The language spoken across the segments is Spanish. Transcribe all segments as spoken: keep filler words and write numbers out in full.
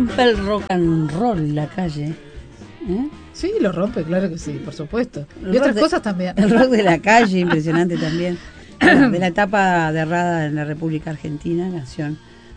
rompe el rock and roll la calle. ¿Eh? Sí, lo rompe, claro que sí, por supuesto. El Y otras de, cosas también. El rock de la calle, impresionante también. De la etapa de Rada en la República Argentina, nación,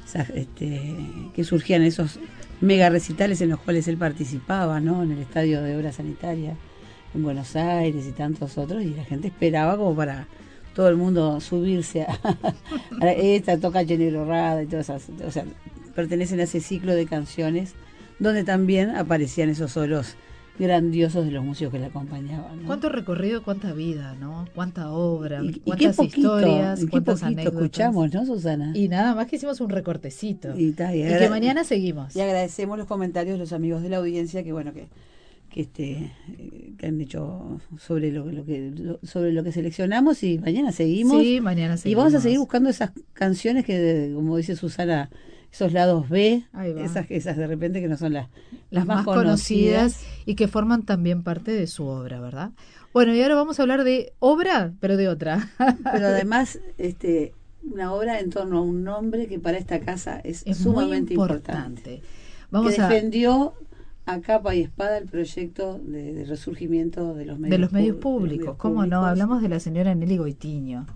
este, que surgían esos mega recitales en los cuales él participaba, ¿no? En el Estadio de Obra Sanitaria en Buenos Aires y tantos otros, y la gente esperaba como para todo el mundo subirse a, a esta toca Chenero Rada y todas esas, o sea, pertenecen a ese ciclo de canciones donde también aparecían esos solos grandiosos de los músicos que le acompañaban, ¿no? Cuánto recorrido, cuánta vida, ¿no? Cuánta obra, y, cuántas y qué poquito, historias, y qué cuántas poquito anécdotas. Escuchamos, ¿no, Susana? Y nada más que hicimos un recortecito. Y, ta, y, y que mañana seguimos. Y agradecemos los comentarios de los amigos de la audiencia que bueno que que este que han dicho sobre lo, lo que lo, sobre lo que seleccionamos, y mañana seguimos. Sí, mañana seguimos. Y vamos a seguir buscando esas canciones que, como dice Susana, esos lados B, esas esas de repente que no son las las más, más conocidas. conocidas y que forman también parte de su obra, ¿verdad? Bueno, y ahora vamos a hablar de obra, pero de otra. Pero además, este una obra en torno a un nombre que para esta casa es, es sumamente muy importante. importante. Vamos que a defendió a capa y espada el proyecto de, de resurgimiento de los medios, de los medios públicos. De los medios ¿Cómo públicos. no? Hablamos de la señora Nelly Goitiño.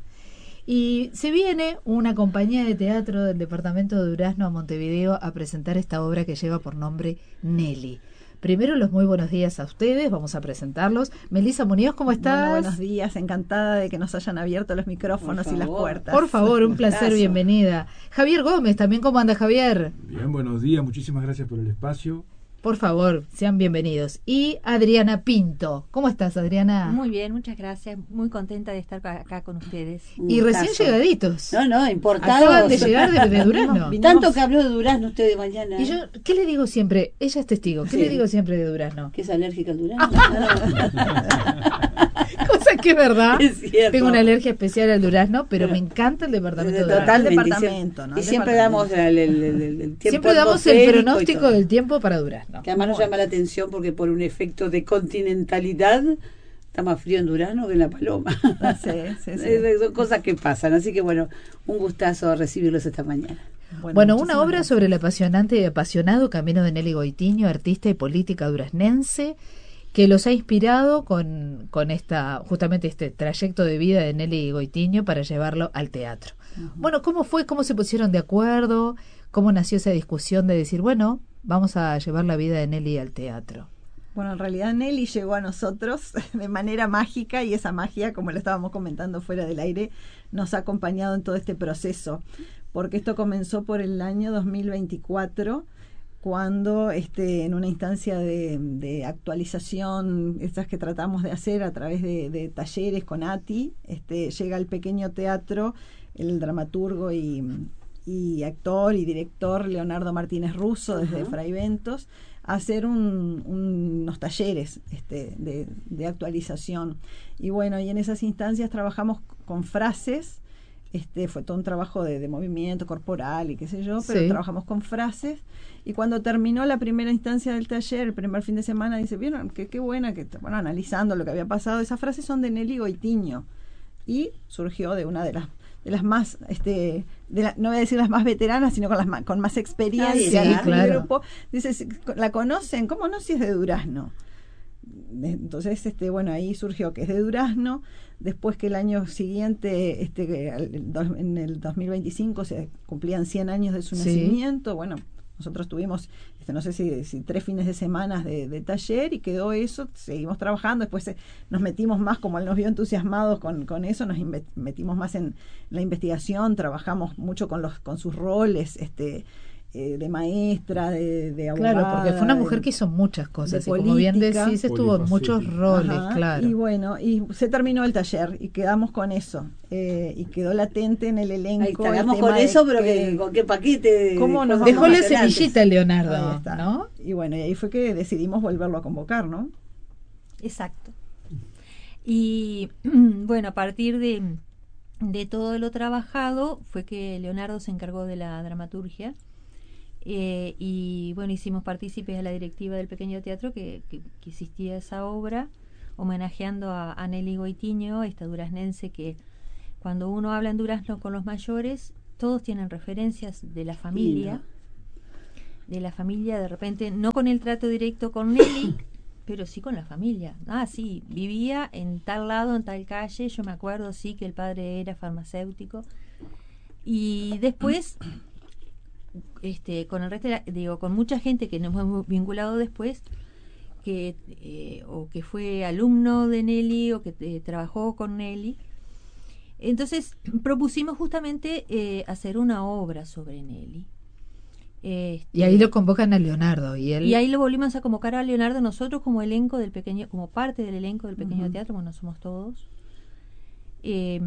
Y se viene una compañía de teatro del departamento de Durazno a Montevideo a presentar esta obra que lleva por nombre Nelly. Primero, los muy buenos días a ustedes, vamos a presentarlos. Melissa Muñoz, ¿cómo estás? Bueno, buenos días, encantada de que nos hayan abierto los micrófonos y las puertas. Por favor, un placer, Gracias. Bienvenida. Javier Gómez, también, ¿cómo anda, Javier? Bien, buenos días, muchísimas gracias por el espacio. Por favor, sean bienvenidos. Y Adriana Pinto. ¿Cómo estás, Adriana? Muy bien, muchas gracias. Muy contenta de estar acá con ustedes. Y recién llegaditos. No, no, importados. Acaban de llegar de, de Durazno. Vinimos, vinimos. Tanto que habló de Durazno usted de mañana. Y yo, ¿qué le digo siempre? Ella es testigo. ¿Qué sí. le digo siempre de Durazno? Que es alérgica al durazno. Cosa que es verdad. Es cierto. Tengo una alergia especial al durazno, pero, pero me encanta el departamento de Durazno. Totalmente. El departamento, ¿no? Y siempre damos el, el, el, el tiempo. Siempre damos el pronóstico del tiempo para Durazno. Que además nos llama la atención porque por un efecto de continentalidad está más frío en Durazno que en La Paloma. Sí, sí, sí. Son cosas que pasan. Así que bueno, un gustazo recibirlos esta mañana. Bueno, bueno una obra gracias. sobre el apasionante y apasionado camino de Nelly Goitiño, artista y política duraznense, que los ha inspirado con, con esta justamente este trayecto de vida de Nelly Goitiño para llevarlo al teatro. Uh-huh. Bueno, ¿cómo fue? ¿Cómo se pusieron de acuerdo? ¿Cómo nació esa discusión de decir, bueno, vamos a llevar la vida de Nelly al teatro? Bueno, en realidad Nelly llegó a nosotros de manera mágica, y esa magia, como lo estábamos comentando fuera del aire, nos ha acompañado en todo este proceso, porque esto comenzó por el año dos mil veinticuatro, cuando este, en una instancia de, de actualización, estas que tratamos de hacer a través de, de talleres con A T I, este, llega al pequeño teatro el dramaturgo y, y actor y director Leonardo Martínez Russo desde uh-huh. Fraiventos, a hacer un, un, unos talleres este, de, de actualización. Y bueno, y en esas instancias trabajamos con frases. Este fue todo un trabajo de, de movimiento corporal y qué sé yo, pero sí. trabajamos con frases, y cuando terminó la primera instancia del taller, el primer fin de semana, dice, vieron, qué, qué buena, que bueno, analizando lo que había pasado, esas frases son de Nelly Goitiño, y surgió de una de las de las más, este de la, no voy a decir las más veteranas, sino con las más, con más experiencia sí, del claro. grupo. Dice, ¿la conocen? ¿Cómo no? Si es de Durazno. Entonces, este bueno, ahí surgió que es de Durazno. Después que el año siguiente, este en el dos mil veinticinco, se cumplían cien años de su sí. nacimiento. Bueno, nosotros tuvimos, este, no sé si, si tres fines de semana de, de taller, y quedó eso, seguimos trabajando. Después eh, nos metimos más, como él nos vio entusiasmados con, con eso, nos inve- metimos más en la investigación, trabajamos mucho con los con sus roles, este Eh, de maestra, de, de abogada. Claro, porque fue una mujer que hizo muchas cosas, y como bien decís, estuvo en muchos roles. Ajá, claro. Y bueno, y se terminó el taller y quedamos con eso, eh, y quedó latente en el elenco. Ahí quedamos con eso, pero que, con qué paquete. ¿Cómo nos dejó la semillita Leonardo? Ahí está. ¿No? Y bueno, y ahí fue que decidimos volverlo a convocar, ¿no? Exacto. Y bueno, a partir de, de todo lo trabajado, fue que Leonardo se encargó de la dramaturgia. Eh, y bueno, hicimos partícipes a la directiva del pequeño teatro que, que, que existía esa obra, homenajeando a, a Nelly Goitiño, esta duraznense que cuando uno habla en Durazno con los mayores, todos tienen referencias de la familia. de la familia, de repente, no con el trato directo con Nelly, pero sí con la familia. Ah, sí, vivía en tal lado, en tal calle, yo me acuerdo, sí, que el padre era farmacéutico. Y después, este, con el resto, de la, digo, con mucha gente que nos hemos vinculado después, que eh, o que fue alumno de Nelly, o que eh, trabajó con Nelly. Entonces, propusimos justamente eh, hacer una obra sobre Nelly. Este, y ahí lo convocan a Leonardo y él y ahí lo volvimos a convocar a Leonardo nosotros como elenco del pequeño, como parte del elenco del pequeño uh-huh. teatro, bueno, somos todos, eh,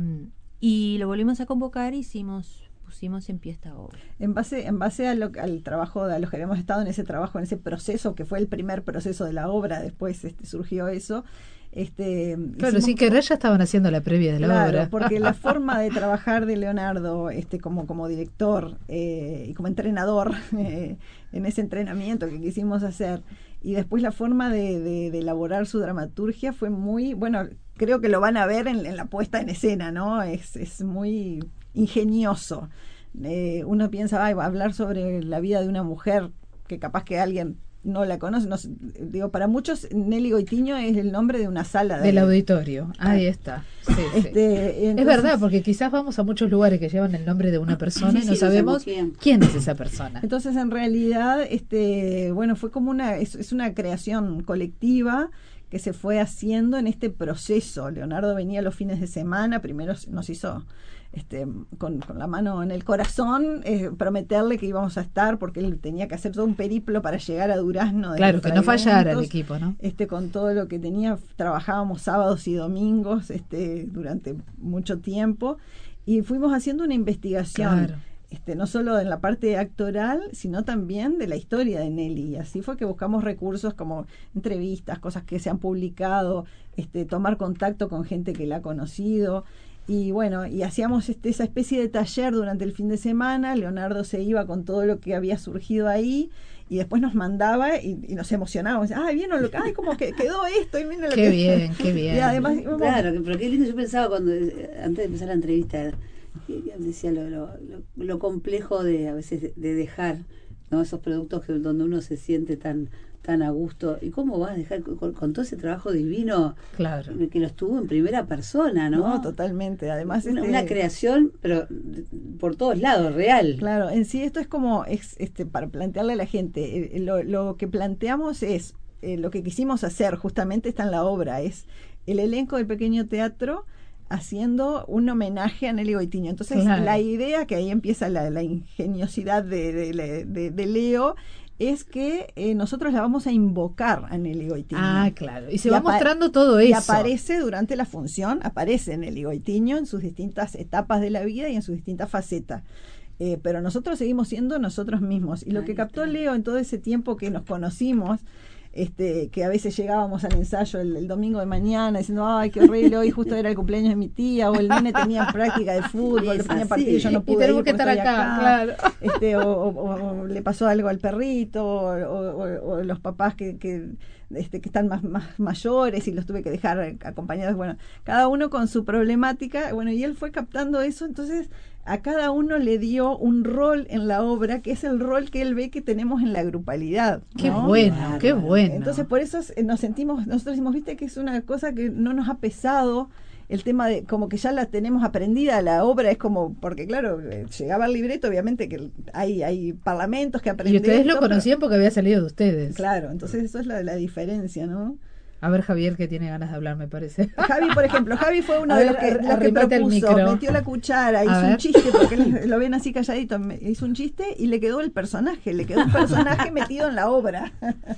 y lo volvimos a convocar, hicimos pusimos en pie esta obra en base en base a lo, al trabajo de a los que habíamos estado en ese trabajo, en ese proceso que fue el primer proceso de la obra. Después este, surgió eso. Este, claro, hicimos, sin querer ya estaban haciendo la previa de la claro, obra. Porque la forma de trabajar de Leonardo este, como, como director eh, y como entrenador eh, en ese entrenamiento que quisimos hacer, y después la forma de, de, de elaborar su dramaturgia fue muy, bueno, creo que lo van a ver en, en la puesta en escena, ¿no? Es, es muy ingenioso. Eh, uno piensa, ay, va a hablar sobre la vida de una mujer que capaz que alguien no la conoce, no, digo, para muchos Nelly Goitiño es el nombre de una sala de, del auditorio, ahí está. Sí, este, sí. Entonces, es verdad, porque quizás vamos a muchos lugares que llevan el nombre de una persona sí, y no sí, sabemos quién. quién es esa persona. Entonces, en realidad, este, bueno, fue como una, es, es una creación colectiva que se fue haciendo en este proceso. Leonardo venía los fines de semana, primero nos hizo este, con, con la mano en el corazón, eh, prometerle que íbamos a estar, porque él tenía que hacer todo un periplo para llegar a Durazno. Claro, que no fallara el equipo, ¿no? Este, con todo lo que tenía, trabajábamos sábados y domingos este, durante mucho tiempo, y fuimos haciendo una investigación. Claro. Este, no solo en la parte actoral, sino también de la historia de Nelly. Y así fue que buscamos recursos como entrevistas, cosas que se han publicado, este, tomar contacto con gente que la ha conocido. Y bueno, y hacíamos este, esa especie de taller durante el fin de semana. Leonardo se iba con todo lo que había surgido ahí y después nos mandaba y, y nos emocionábamos. Ay, ¿vieron lo que, ay, cómo que quedó esto? Y miren lo qué que, bien, qué bien. Y además, claro, pero qué lindo. Yo pensaba cuando, antes de empezar la entrevista, decía lo, lo, lo, lo complejo de a veces de, de dejar, ¿no? Esos productos que donde uno se siente tan tan a gusto. ¿Y cómo vas a dejar con, con todo ese trabajo divino? Claro. Que lo estuvo en primera persona, ¿no? No, totalmente. Además, una, este, una creación, pero por todos lados, real. Claro, en sí esto es como, es, este, para plantearle a la gente, eh, lo, lo que planteamos es, eh, lo que quisimos hacer, justamente está en la obra, es el elenco del pequeño teatro haciendo un homenaje a Nelly Goitiño. Entonces, claro, la idea, que ahí empieza la, la ingeniosidad de, de, de, de Leo, es que eh, nosotros la vamos a invocar a Nelly Goitiño. Ah, claro. Y se y va mostrando todo eso. Y aparece durante la función, aparece Nelly Goitiño en sus distintas etapas de la vida y en sus distintas facetas. Eh, pero nosotros seguimos siendo nosotros mismos. Y lo que captó Leo en todo ese tiempo que nos conocimos, este, que a veces llegábamos al ensayo el, el domingo de mañana diciendo, ay, qué horrible, hoy justo era el cumpleaños de mi tía, o el nene tenía práctica de fútbol, que tenía partido y yo no pude y tenemos ir que estar acá, acá. Claro. Este, o, o, o le pasó algo al perrito, o, o, o los papás que, que, este, que están más, más mayores y los tuve que dejar acompañados. Bueno, cada uno con su problemática. Bueno, y él fue captando eso, entonces a cada uno le dio un rol en la obra, que es el rol que él ve que tenemos en la grupalidad, ¿no? Qué bueno, claro, qué bueno. Entonces por eso nos sentimos, nosotros decimos, viste que es una cosa que no nos ha pesado el tema de, como que ya la tenemos aprendida, la obra es como, porque claro, llegaba el libreto, obviamente que hay, hay parlamentos que aprenden. Y ustedes esto, lo conocían pero, porque había salido de ustedes. Claro, entonces eso es la, la diferencia, ¿no? A ver, Javier, que tiene ganas de hablar, me parece. Javi, por ejemplo, Javi fue uno de los que, los que propuso, metió la cuchara, hizo un chiste, porque lo ven así calladito, hizo un chiste y le quedó el personaje, le quedó un personaje metido en la obra.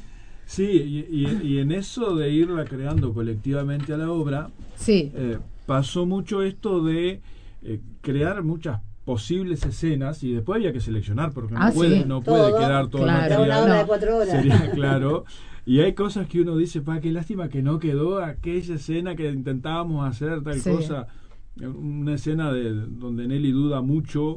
Sí, y, y, y en eso de irla creando colectivamente a la obra, sí. eh, pasó mucho esto de eh, crear muchas posibles escenas y después había que seleccionar, porque ah, no puede, sí. no puede todo, quedar todo claro, una material. hora de cuatro horas. Sería claro. Y hay cosas que uno dice, pa, qué lástima que no quedó aquella escena que intentábamos hacer, tal sí. cosa. Una escena de donde Nelly duda mucho,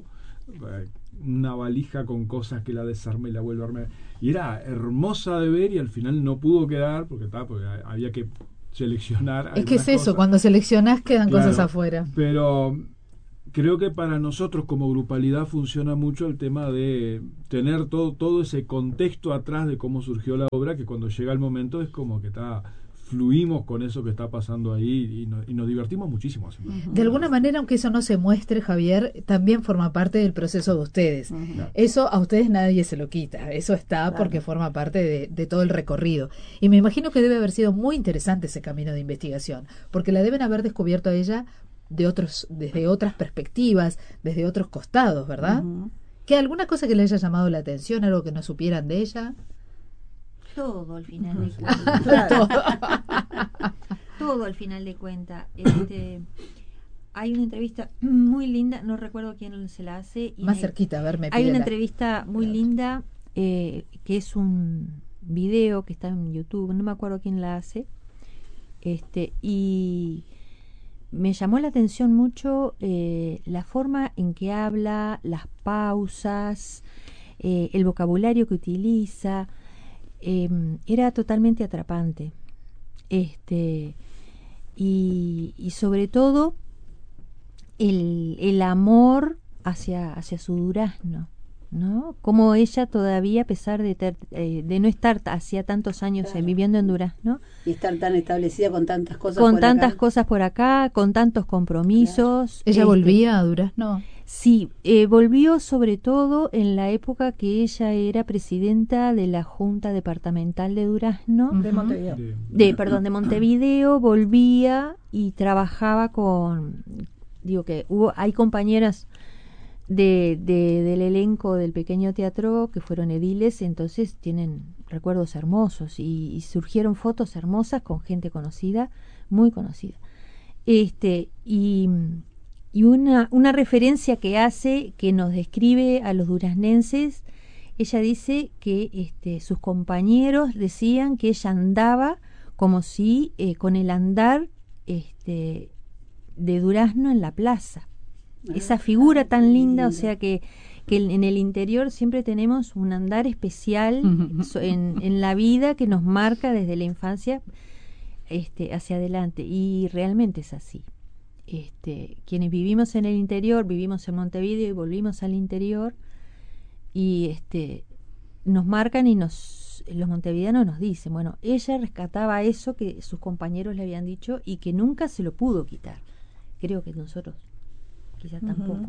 una valija con cosas que la desarma y la vuelve a armar. Y era hermosa de ver y al final no pudo quedar porque, tá, porque había que seleccionar. Es que es eso, cosas. Cuando seleccionás quedan claro, cosas afuera. Pero creo que para nosotros como grupalidad funciona mucho el tema de tener todo, todo ese contexto atrás de cómo surgió la obra, que cuando llega el momento es como que está... fluimos con eso que está pasando ahí y, no, y nos divertimos muchísimo haciendo. De alguna manera, aunque eso no se muestre, Javier, también forma parte del proceso de ustedes. Uh-huh. Eso a ustedes nadie se lo quita, eso está claro. Porque forma parte de, de todo el recorrido. Y me imagino que debe haber sido muy interesante ese camino de investigación, porque la deben haber descubierto a ella de otros, desde otras perspectivas, desde otros costados, ¿verdad? Uh-huh. ¿Que alguna cosa que le haya llamado la atención, algo que no supieran de ella? Todo al final de cuentas. todo. todo al final de cuentas. Este, hay una entrevista muy linda, no recuerdo quién se la hace. Y Más me, cerquita, a ver, me Hay pídela. una entrevista muy linda eh, que es un video que está en YouTube, no me acuerdo quién la hace. Este, y me llamó la atención mucho eh, la forma en que habla, las pausas, eh, el vocabulario que utiliza. Eh, era totalmente atrapante, este y, y sobre todo el, el amor hacia, hacia su durazno, ¿no? Como ella todavía, a pesar de, ter, eh, de no estar hacía tantos años claro. eh, viviendo en Durazno y estar tan establecida con tantas cosas con por tantas acá. cosas por acá, con tantos compromisos. Claro. ¿Ella este, volvía a Durazno? Sí, eh, volvió sobre todo en la época que ella era presidenta de la Junta Departamental de Durazno. De Montevideo. De, de, perdón, de Montevideo, volvía y trabajaba con, digo que hubo, hay compañeras de, de del elenco del pequeño teatro que fueron ediles, entonces tienen recuerdos hermosos y, y surgieron fotos hermosas con gente conocida, muy conocida. Este, y... Y una, una referencia que hace, que nos describe a los duraznenses, ella dice que este, sus compañeros decían que ella andaba como si eh, con el andar este, de Durazno en la plaza. Esa figura tan linda, o sea que, que en el interior siempre tenemos un andar especial en, en la vida que nos marca desde la infancia este, hacia adelante. Y realmente es así. Este, quienes vivimos en el interior, vivimos en Montevideo y volvimos al interior y este, nos marcan y nos los montevideanos nos dicen, bueno, ella rescataba eso que sus compañeros le habían dicho y que nunca se lo pudo quitar. Creo que nosotros quizás uh-huh. tampoco.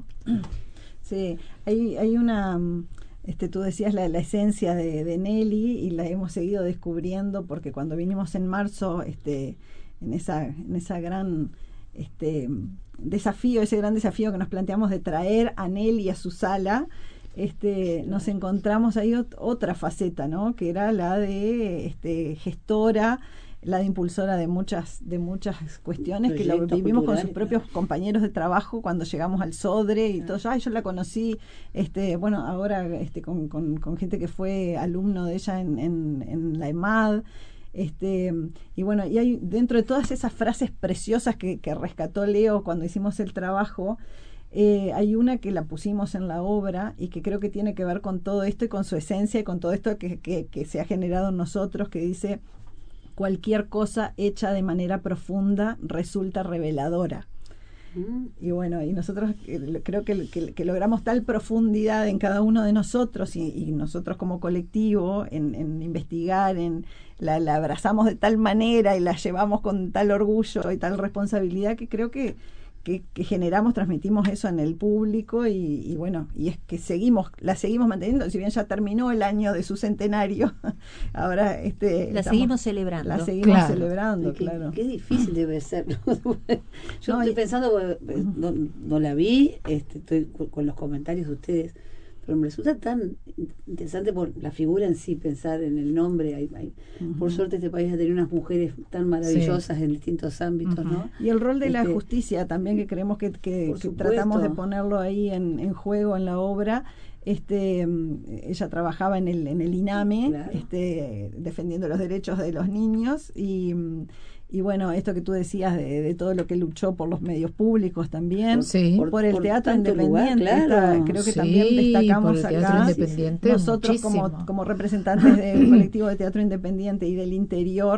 Sí, hay, hay una, este, tú decías la, la esencia de, de Nelly y la hemos seguido descubriendo porque cuando vinimos en marzo, este, en esa, en esa gran este desafío, ese gran desafío que nos planteamos de traer a Nelly a su sala, este, nos encontramos ahí ot- otra faceta, ¿no? Que era la de este, gestora, la de impulsora de muchas, de muchas cuestiones que lo vivimos con sus propios compañeros de trabajo cuando llegamos al Sodre y todo. Ay, yo la conocí, este, bueno, ahora este, con, con, con gente que fue alumno de ella en, en, en la EMAD. Este, y bueno, y hay dentro de todas esas frases preciosas que, que rescató Leo cuando hicimos el trabajo, eh, hay una que la pusimos en la obra y que creo que tiene que ver con todo esto y con su esencia y con todo esto que, que, que se ha generado en nosotros, que dice: cualquier cosa hecha de manera profunda resulta reveladora. Y bueno, y nosotros eh, creo que, que, que logramos tal profundidad en cada uno de nosotros y, y nosotros como colectivo en, en investigar, en la, la abrazamos de tal manera y la llevamos con tal orgullo y tal responsabilidad que creo que, que, que generamos, transmitimos eso en el público y, y bueno, y es que seguimos, la seguimos manteniendo, si bien ya terminó el año de su centenario, ahora este la estamos, seguimos celebrando. La seguimos claro. celebrando, qué, claro. Qué difícil debe ser. Yo no, estoy y, pensando, no, no la vi, este, estoy con, con los comentarios de ustedes, pero me resulta tan interesante por la figura en sí, pensar en el nombre. Hay, hay, uh-huh. Por suerte este país ha tenido unas mujeres tan maravillosas sí. en distintos ámbitos, uh-huh. ¿no? Y el rol de este, la justicia también, que creemos que, que, que tratamos de ponerlo ahí en, en juego en la obra. Este, ella trabajaba en el, en el INAME, claro. este, defendiendo los derechos de los niños y... Y bueno, esto que tú decías de, de todo lo que luchó por los medios públicos también, sí. por, por el por teatro independiente, lugar, claro. esta, creo que sí, también destacamos por el acá, independiente, nosotros como, como representantes del colectivo de teatro independiente y del interior,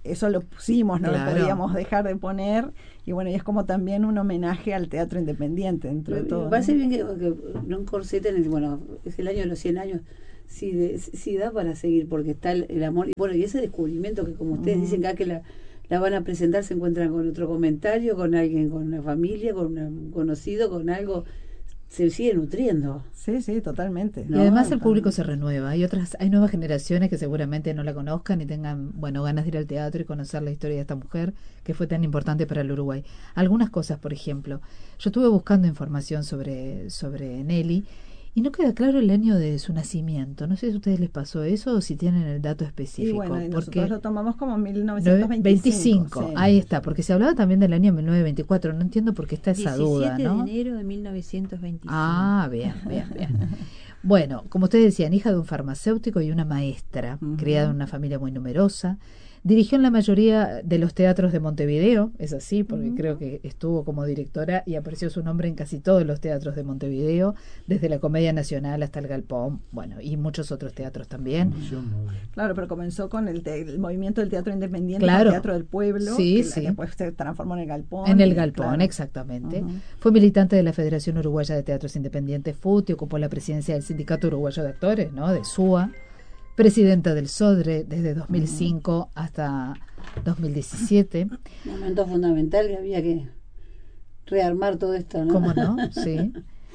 eso lo pusimos, no Claro. lo podíamos dejar de poner, y bueno, y es como también un homenaje al teatro independiente dentro de Me todo. parece ¿no? bien que, que no encorseten, bueno, es el año de los cien años, sí, de, sí da para seguir, porque está el, el amor, y bueno, y ese descubrimiento que como ustedes Ujú. dicen, cada que la, la van a presentar se encuentran con otro comentario, con alguien, con una familia, con un conocido, con algo, se sigue nutriendo. Sí, sí, totalmente. Y No, además el no, público no. se renueva. Hay otras, hay nuevas generaciones que seguramente no la conozcan y tengan, bueno, ganas de ir al teatro y conocer la historia de esta mujer que fue tan importante para el Uruguay. Algunas cosas, por ejemplo, yo estuve buscando información sobre, sobre Nelly y no queda claro el año de su nacimiento. No sé si a ustedes les pasó eso o si tienen el dato Y específico. bueno, y nosotros porque lo tomamos como mil novecientos veinticinco. veinticinco, sí. ahí está, porque se hablaba también del año mil novecientos veinticuatro. No entiendo por qué está esa duda, diecisiete ¿no? de enero de mil novecientos veinticinco. Ah, bien, bien, bien. Bueno, como ustedes decían, hija de un farmacéutico y una maestra, Ujú. criada en una familia muy numerosa. Dirigió en la mayoría de los teatros de Montevideo, es así, porque Ujú. creo que estuvo como directora y apareció su nombre en casi todos los teatros de Montevideo, desde la Comedia Nacional hasta el Galpón, bueno, y muchos otros teatros también. Claro, pero comenzó con el, te- el movimiento del teatro independiente, Claro. el teatro del pueblo, Sí, que, sí. que después se transformó en el Galpón. En el y, Galpón, claro. exactamente. Ujú. Fue militante de la Federación Uruguaya de Teatros Independientes, F U T, y ocupó la presidencia del Sindicato Uruguayo de Actores, ¿no? De S U A. Presidenta del SODRE desde dos mil cinco hasta dos mil diecisiete. Un momento fundamental que había que rearmar todo esto, ¿no? ¿Cómo no? Sí.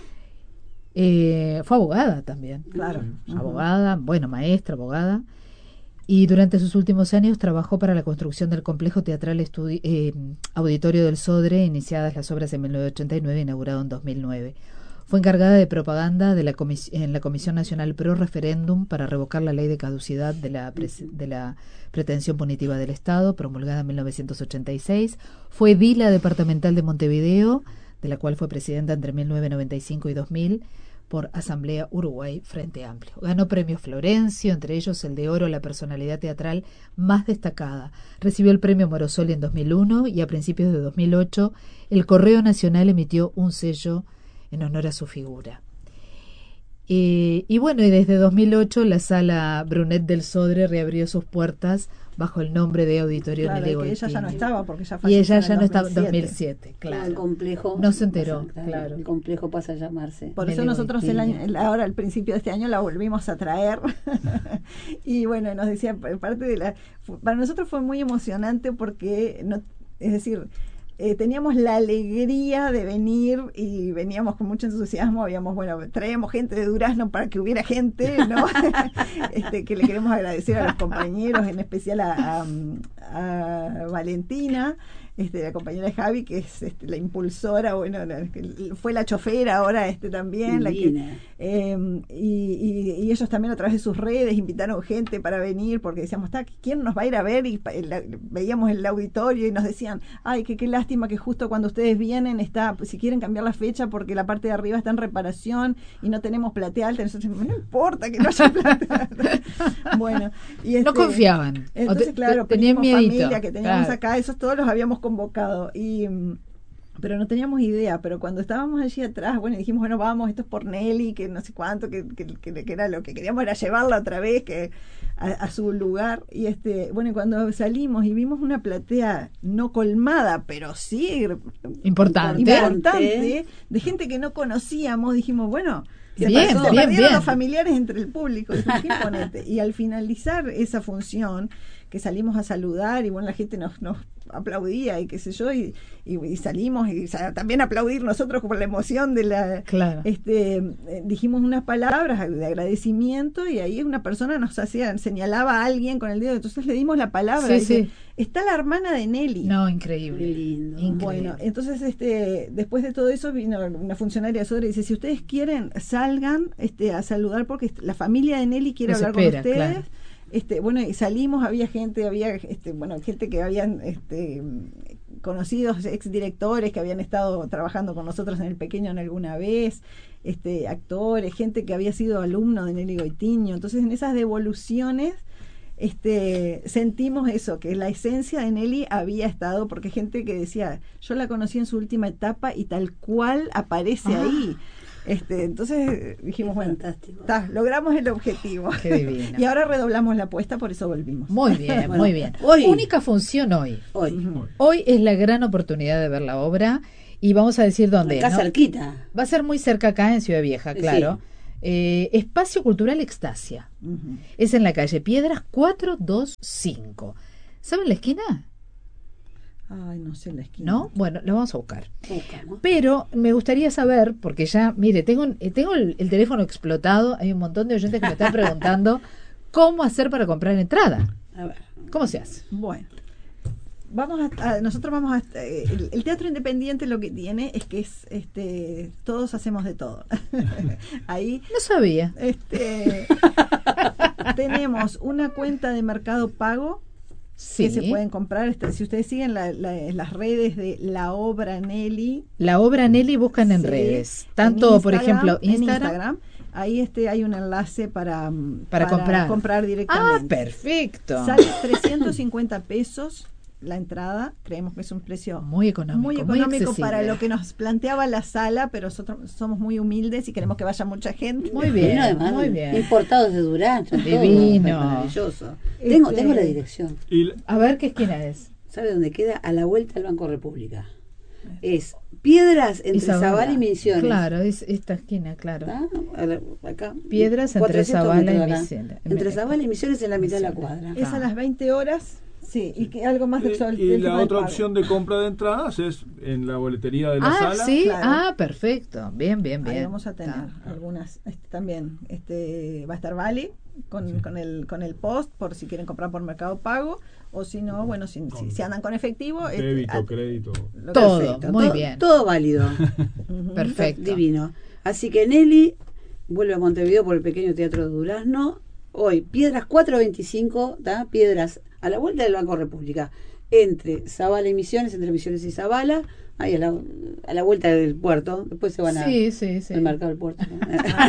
Eh, fue abogada también. Claro. Ujú. Abogada, bueno, maestra, abogada. Y durante sus últimos años trabajó para la construcción del complejo teatral estudi- eh, auditorio del SODRE, iniciadas las obras en mil novecientos ochenta y nueve, inaugurado en dos mil nueve. Fue encargada de propaganda de la comis- en la Comisión Nacional Pro Referéndum para revocar la ley de caducidad de la, pres- de la pretensión punitiva del Estado, promulgada en mil novecientos ochenta y seis. Fue edila departamental de Montevideo, de la cual fue presidenta entre mil novecientos noventa y cinco y dos mil, por Asamblea Uruguay Frente Amplio. Ganó premios Florencio, entre ellos el de oro a la personalidad teatral más destacada. Recibió el premio Morosoli en dos mil uno y a principios de dos mil ocho el Correo Nacional emitió un sello en honor a su figura. Eh, y bueno, y desde dos mil ocho la Sala Brunet del Sodre reabrió sus puertas bajo el nombre de Auditorio Claro, Nelly y que ella ya no Goitini. estaba porque ya Y falleció ella en ya el no estaba en dos dos mil mil siete. siete, Claro, claro. el complejo No se enteró, pasa, claro. El complejo pasa a llamarse. Por eso Nelly nosotros el Goitini. año, el- ahora al principio de este año la volvimos a traer. Y bueno, nos decía, parte de la, para nosotros fue muy emocionante porque, no, es decir, eh, teníamos la alegría de venir y veníamos con mucho entusiasmo, habíamos, bueno, traíamos gente de Durazno para que hubiera gente, ¿no? este, que le queremos agradecer a los compañeros, en especial a, a, a Valentina, este, la compañera de Javi, que es este, la impulsora, bueno, la, que fue la chofera ahora este también, la que, Divina. eh, y, y, y ellos también a través de sus redes invitaron gente para venir, porque decíamos, "Está, ¿quién nos va a ir a ver?" Y pa- la- veíamos el auditorio y nos decían, ay, que qué lástima que justo cuando ustedes vienen está, si quieren cambiar la fecha porque la parte de arriba está en reparación y no tenemos platea alta. Nosotros, no importa que no haya platea alta. Bueno, y No este, confiaban. O entonces, te- claro, te- tenían primos, miedito. familia que teníamos Claro. acá, esos todos los habíamos convocado. Y mm, pero no teníamos idea, pero cuando estábamos allí atrás, bueno, dijimos, bueno, vamos, esto es por Nelly, que no sé cuánto, que, que, que, que era lo que queríamos, era llevarla otra vez que a, a su lugar. Y este, bueno, y cuando salimos y vimos una platea no colmada, pero sí Importante. importante, de gente que no conocíamos, dijimos, bueno, se, Bien, pasó, se bien, perdieron bien. los familiares entre el público. Dijimos, "Qué imponente". Y al finalizar esa función, que salimos a saludar y bueno, la gente nos, nos aplaudía y qué sé yo, y, y, y salimos y sa- también aplaudir nosotros por la emoción de la... Claro. Este, eh, dijimos unas palabras de agradecimiento y ahí una persona nos hacía, señalaba a alguien con el dedo, entonces le dimos la palabra. Sí, y dice, sí. está la hermana de Nelly. No, Qué increíble. lindo. Increíble. Bueno, entonces este, después de todo eso vino una funcionaria de Sodre y dice, si ustedes quieren, salgan este, a saludar porque la familia de Nelly quiere Los hablar espera, con ustedes. claro. Este, bueno, y salimos, había gente, había este, bueno, gente que habían este, conocidos exdirectores que habían estado trabajando con nosotros en El Pequeño en alguna vez, este, actores, gente que había sido alumno de Nelly Goitini. Entonces, en esas devoluciones este, sentimos eso, que la esencia de Nelly había estado, porque gente que decía, yo la conocí en su última etapa y tal cual aparece Ah. ahí. Este, entonces dijimos, Qué bueno, fantástico. ta, logramos el objetivo. Qué divino. Y ahora redoblamos la apuesta, por eso volvimos. Muy bien, Bueno, muy bien. hoy- Única función hoy. Hoy. Ujú. Hoy es la gran oportunidad de ver la obra y vamos a decir dónde. Acá ¿no? cerquita. Va a ser muy cerca acá en Ciudad Vieja, Sí. claro. Eh, Espacio Cultural Extasia. Ujú. Es en la calle Piedras cuatrocientos veinticinco. ¿Saben la esquina? Ay, no sé la esquina. ¿No? Bueno, lo vamos a buscar. Buscamos. Pero me gustaría saber, porque ya, mire, tengo, eh, tengo el, el teléfono explotado, hay un montón de oyentes que me están preguntando cómo hacer para comprar entrada. A ver. ¿Cómo se hace? Bueno, vamos a, a- nosotros vamos a eh, el, el teatro independiente lo que tiene es que es este todos hacemos de todo. Ahí No sabía. este tenemos una cuenta de Mercado Pago Sí. que se pueden comprar. Este, si ustedes siguen la- la- las redes de La Obra Nelly, La obra Nelly buscan en sí, redes. en Tanto, por Instagram, ejemplo, en Instagram. Instagram, ahí este hay un enlace para, mm, Para comprar. directamente. Ah, perfecto. Sale trescientos cincuenta pesos la entrada, creemos que es un precio Muy económico, muy muy económico accesible. para lo que nos planteaba la sala, pero nosotros somos muy humildes y queremos que vaya mucha gente. Muy bien, Bueno, además, muy bien. Importados de Durán. todo, Divino. Maravilloso. Tengo, Este- tengo la dirección. Y la- A ver qué esquina es. ¿Sabe dónde queda? A la vuelta del Banco República. Es Piedras entre Isabela. Zabala y Misiones. Claro, es esta esquina, claro. ¿Está? A la- acá. Piedras entre cuatrocientos Zabala y metros de acá. Misiones. Entre Zabala y Misiones en la mitad de la cuadra. Es a las veinte horas, sí, y que algo más de y, y la otra opción de compra de entradas es en la boletería de la Ah, sala. sí, Claro. ah, perfecto. Bien, bien, bien. Ahí vamos a tener Está. algunas este, también. Este va a estar Vali con, con el con el post por si quieren comprar por Mercado Pago o si no, bueno, si, si, si andan con efectivo, este, Débito, a- crédito. lo- Todo, perfecto. muy todo, bien. Todo válido. Ujú. Perfecto. Divino. Así que Nelly vuelve a Montevideo por el pequeño Teatro de Durazno. Hoy, Piedras cuatrocientos veinticinco, ¿tá? Piedras a la vuelta del Banco República. Entre Zabala y Misiones, entre Misiones y Zabala, ahí a la, a la vuelta del puerto. Después se van a, Sí, sí, sí. al mercado del puerto. ¿no?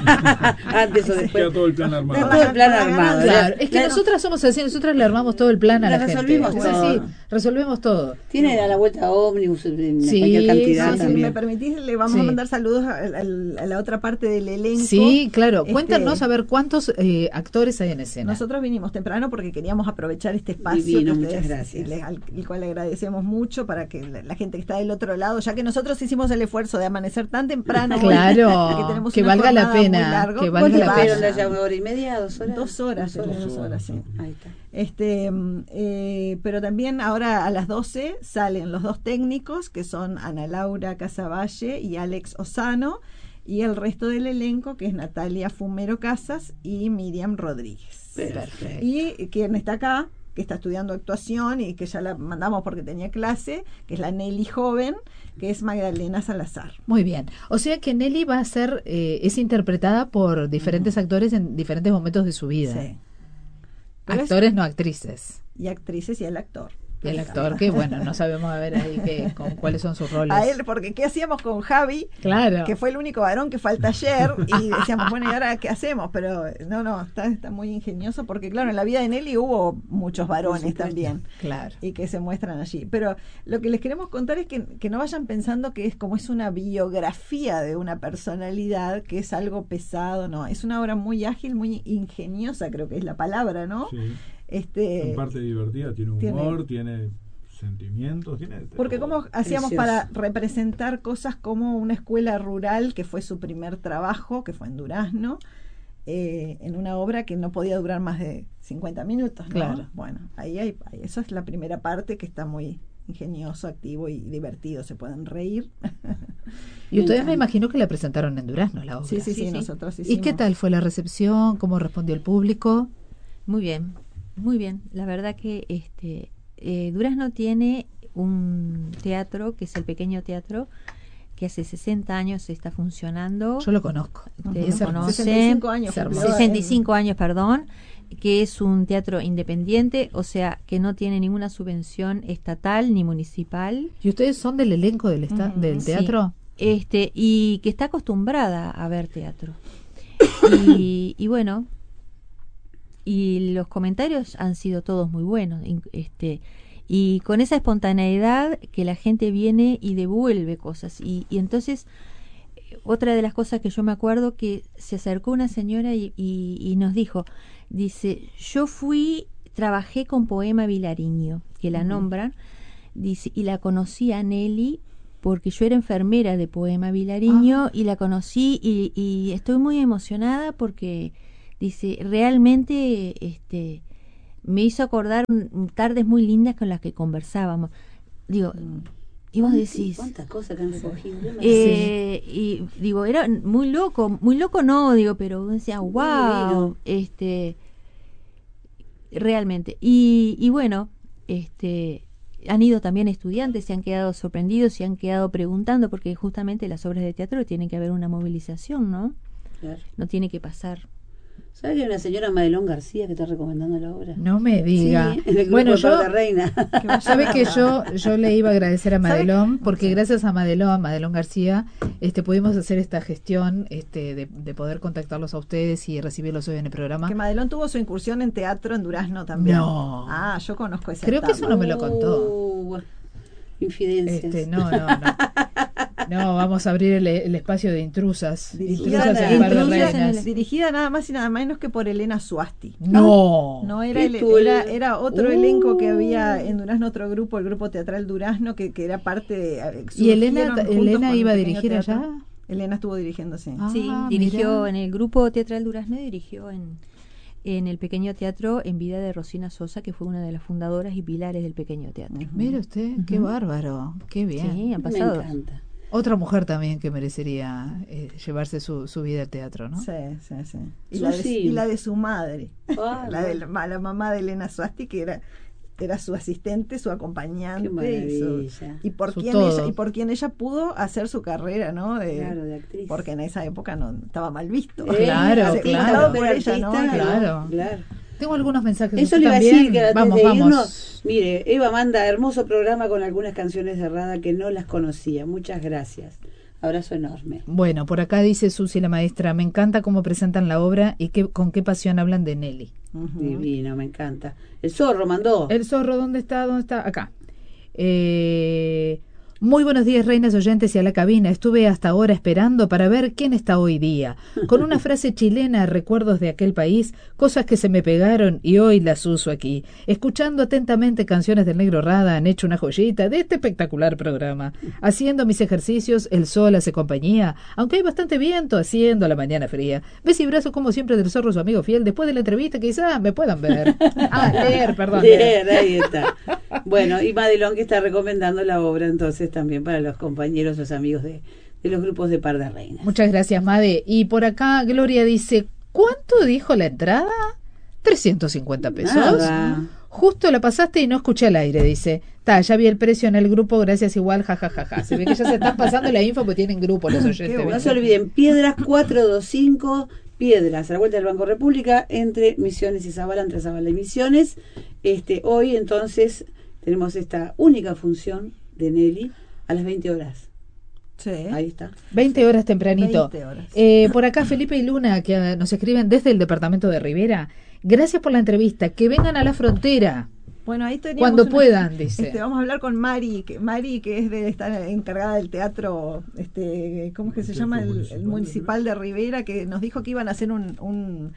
Antes o después. Queda todo el plan Está armado. todo el plan armado. Claro, La- es que la- nosotras somos así, nosotras le armamos todo el plan a Le la gente. resolvimos Sí, todo. sí, resolvemos todo. Tiene a la vuelta ómnibus en Sí, cualquier cantidad Sí, si también. me permitís, le vamos Sí. a mandar saludos a, a- a la otra parte del elenco. Sí, claro. Este, Cuéntanos a ver cuántos eh, actores hay en escena. Nosotros vinimos temprano porque queríamos aprovechar este espacio Divino, que muchas ustedes, gracias. le- al, el cual le agradecemos mucho para que la, la gente que está del otro lado, ya que nosotros hicimos el esfuerzo de amanecer tan temprano, hoy, Claro, que, tenemos que una valga la jornada muy pena, larga, que ¿Cuánto valga la estuvieron pena. allá? ¿Una hora y media? ¿Dos horas? Dos horas, Dos dos horas, sí. Ahí está. Este, mm, eh, pero también ahora a las doce salen los dos técnicos que son Ana Laura Casavalle y Alex Osano y el resto del elenco que es Natalia Fumero Casas y Miriam Rodríguez. Perfecto. Y quien está acá, que está estudiando actuación y que ya la mandamos porque tenía clase, que es la Nelly joven, que es Magdalena Salazar. Muy bien. O sea que Nelly va a ser, eh, es interpretada por diferentes actores en diferentes momentos de su vida. Sí. Pero es- Actores, no actrices. y actrices y el actor. El actor, que bueno, no sabemos a ver ahí qué, con cuáles son sus roles. A él, porque ¿qué hacíamos con Javi? Claro. Que fue el único varón que fue al taller y decíamos, bueno, ¿y ahora qué hacemos? Pero no, no, está, está muy ingenioso porque claro, en la vida de Nelly hubo muchos varones también Claro. y que se muestran allí. Pero lo que les queremos contar es que, que no vayan pensando que es como es una biografía de una personalidad, que es algo pesado, no, es una obra muy ágil, muy ingeniosa, creo que es la palabra, ¿no? Sí. Este, En parte divertida, tiene tiene- humor, tiene, sentimientos, tiene de Porque todo. como hacíamos Precioso. para representar cosas como una escuela rural, que fue su primer trabajo, que fue en Durazno, eh, en una obra que no podía durar más de cincuenta minutos, ¿no? Claro. Bueno, ahí hay, ahí- eso es la primera parte que está muy ingenioso, activo y divertido, se pueden reír. Y ustedes me imagino que la presentaron en Durazno, la obra. Sí, sí, sí, Sí, sí. nosotros ¿Y hicimos. qué tal fue la recepción? ¿Cómo respondió el público? Muy bien, muy bien. La verdad que este eh, Durazno tiene un teatro que es el Pequeño Teatro que hace sesenta años está funcionando. Yo lo conozco. Ustedes Es hermoso. conocen. sesenta y cinco años. Es hermoso. cumplió sesenta y en- cinco años, perdón, que es un teatro independiente, o sea, que no tiene ninguna subvención estatal ni municipal. ¿Y ustedes son del elenco del, esta- Ujú. del Sí. teatro? Este, y que está acostumbrada a ver teatro. Y, y bueno, y los comentarios han sido todos muy buenos. in- Este, y con esa espontaneidad que la gente viene y devuelve cosas. Y, y entonces otra de las cosas que yo me acuerdo, que se acercó una señora y, y, y nos dijo, dice, yo fui, trabajé con Poema Vilariño, que la uh-huh. nombran, dice, y la conocí a Nelly porque yo era enfermera de Poema Vilariño ah. y la conocí y, y estoy muy emocionada porque, dice, realmente este me hizo acordar un, tardes muy lindas con las que conversábamos. Digo, mm. y vos decís... ¿Cuántas cosas que han recogido? Eh, sí. Y digo, era muy loco, muy loco no, digo, pero decía, wow, este, realmente. Y, y bueno, este... han ido también estudiantes, se han quedado sorprendidos, se han quedado preguntando, porque justamente las obras de teatro tiene que haber una movilización, ¿no? Claro. No tiene que pasar. ¿Sabes que hay una señora Madelón García que está recomendando la obra? No me diga. Sí, en el grupo bueno, de yo, Parda Reina. ¿sabe que yo yo le iba a agradecer a Madelón? Porque sí. gracias a Madelón, Madelón García, este pudimos hacer esta gestión este de, de poder contactarlos a ustedes y recibirlos hoy en el programa. Que Madelón tuvo su incursión en teatro en Durazno también. No. Ah, yo conozco esa Creo etapa. que eso no me lo contó. Uh, infidencias. Este, no, no, no. No, vamos a abrir el, el espacio de intrusas. Dirigida, intrusas en Parda Reina. Dirigida nada más y nada menos que por Elena Suasti. No. No, era, el, era, era otro uh. elenco que había en Durazno, otro grupo, el grupo teatral Durazno, que, que era parte de... ¿Y Elena, Elena iba a dirigir teatro. allá? Elena estuvo dirigiéndose. Ah, sí, dirigió mirá. en el grupo teatral Durazno y dirigió en... en el Pequeño Teatro en vida de Rosina Sosa, que fue una de las fundadoras y pilares del Pequeño Teatro. Uh-huh. Mire usted, uh-huh. qué bárbaro, qué bien. Sí, han pasado. Me encanta. Otra mujer también que merecería eh, llevarse su, su vida al teatro, ¿no? Sí, sí, sí. Y, la de, y la de su madre, ah, la, de la, la mamá de Elena Suasti, que era era su asistente, su acompañante y, su, y por su quien todo. ella y por quien ella pudo hacer su carrera, ¿no? De, claro, de actriz. Porque en esa época no estaba mal visto. Eh, claro, sí, claro. Por ella, ¿no? Claro, claro. Tengo algunos mensajes. Eso le iba a decir que vamos, de vamos. Irnos, mire, Eva manda hermoso programa con algunas canciones de Rada que no las conocía. Muchas gracias. Abrazo enorme. Bueno, por acá dice Susi la maestra, me encanta cómo presentan la obra y qué, con qué pasión hablan de Nelly. Uh-huh. Divino, me encanta. El zorro mandó. El zorro, ¿dónde está? ¿Dónde está? Acá. Eh, muy buenos días, reinas oyentes y a la cabina. Estuve hasta ahora esperando para ver quién está hoy día. Con una frase chilena, recuerdos de aquel país, cosas que se me pegaron y hoy las uso aquí. Escuchando atentamente canciones del Negro Rada, han hecho una joyita de este espectacular programa. Haciendo mis ejercicios, el sol hace compañía, aunque hay bastante viento, haciendo la mañana fría. Beso y brazo como siempre del zorro, su amigo fiel. Después de la entrevista quizás me puedan ver. Ah, leer, perdón. Leer, ahí está. Bueno, y Madelón que está recomendando la obra entonces también para los compañeros, los amigos de, de los grupos de Parda Reina. Muchas gracias, Made. Y por acá Gloria dice, ¿cuánto dijo la entrada? trescientos cincuenta pesos. Nada. Justo la pasaste y no escuché al aire, dice. Ta, ya vi el precio en el grupo, gracias igual, jajajaja. Ja, ja, ja. Se ve que ya se están pasando la info porque tienen grupo los oyentes. Bueno. No se olviden, Piedras cuatrocientos veinticinco, Piedras, a la vuelta del Banco República, entre Misiones y Zabala, entre Zabala y Misiones. Este, hoy entonces tenemos esta única función de Nelly a las veinte horas. Sí. Ahí está. veinte horas tempranito. veinte horas. Eh, por acá Felipe y Luna, que uh, nos escriben desde el departamento de Rivera. Gracias por la entrevista. Que vengan a la frontera. Bueno, ahí teníamos cuando una, puedan, dice. Este, vamos a hablar con Mari, que, Mari que es de estar encargada del teatro, este, ¿cómo es que se llama? El, el municipal de Rivera, que nos dijo que iban a hacer un, un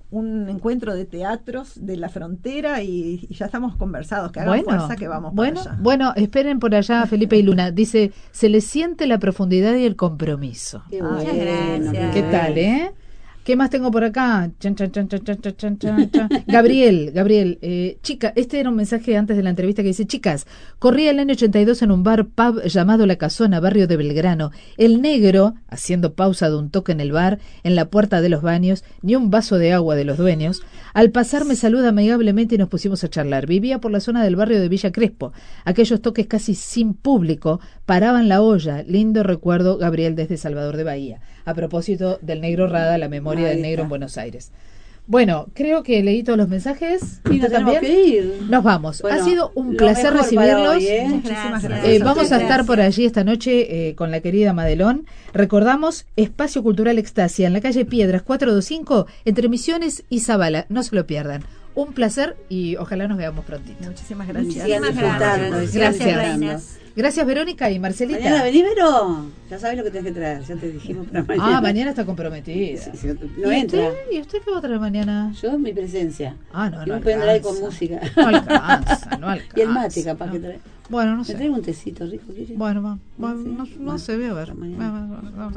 un encuentro de teatros de la frontera y, y ya estamos conversados, que hagan bueno, fuerza que vamos bueno, para allá. Bueno, esperen por allá Felipe y Luna. Dice, se les siente la profundidad y el compromiso. Qué Muchas bueno, gracias. ¿Qué tal, eh? ¿Qué más tengo por acá? Chan, chan, chan, chan, chan, chan, chan, chan. Gabriel, Gabriel, eh, chica, este era un mensaje antes de la entrevista que dice, chicas, corría el año ochenta y dos en un bar pub llamado La Casona, barrio de Belgrano. El negro, haciendo pausa de un toque en el bar, en la puerta de los baños, ni un vaso de agua de los dueños, al pasar me saluda amigablemente y nos pusimos a charlar. Vivía por la zona del barrio de Villa Crespo. Aquellos toques casi sin público paraban la olla. Lindo recuerdo, Gabriel, desde Salvador de Bahía. A propósito del Negro Rada, la memoria del negro en Buenos Aires. Bueno, creo que leí todos los mensajes. Y nos tenemos que ir. Nos vamos. Bueno, ha sido un placer recibirlos. Hoy, ¿eh? Muchísimas gracias. Eh, vamos a estar por allí esta noche eh, con la querida Madelón. Recordamos, Espacio Cultural Extasia en la calle Piedras cuatrocientos veinticinco, entre Misiones y Zabala. No se lo pierdan. Un placer y ojalá nos veamos prontito. Muchísimas gracias. Sigan disfrutando, gracias. sigan Gracias, disfrutando. reinas. Gracias, Verónica y Marcelita. Mañana vení, Vero. Ya sabes lo que tenés que traer, ya te dijimos para mañana. Ah, mañana está comprometida. Sí, sí, ¿Y no entra. usted? ¿Y usted qué va a traer mañana? Yo mi presencia. Ah, no, Y no un pendrive con alcanza. música. No alcanza, no alcanza. Y el mate capaz no. que trae. Bueno, no Me sé. traigo un tecito rico, ¿quieres? Bueno, va, va, Sí. no, no sé, voy a ver. Mañana. Va, va, va, va.